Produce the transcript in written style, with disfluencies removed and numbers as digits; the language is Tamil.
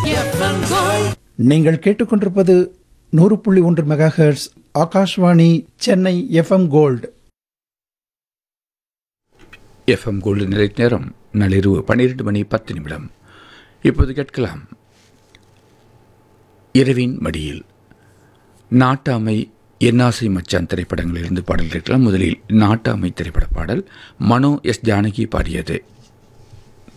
FM Gold. நீங்கள் கேட்டுக்கொண்டிருப்பது 100.1 megahertz Akashvani Chennai FM gold. FM gold நிலை நேரம் நள்ளிரவு 12:10. இப்போது கேட்கலாம் இரவின் மடியில். நாட்டாமை, என்னாசை மச்சான் திரைப்படங்களிலிருந்து பாடல் கேட்கலாம். முதலில் நாட்டாமை திரைப்பட பாடல் மனோ எஸ் ஜானகி பாடியது.